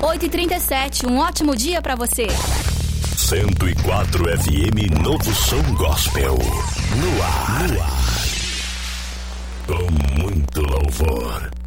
8h37, um ótimo dia pra você. 104 FM Novo Som Gospel. No ar. Com muito louvor.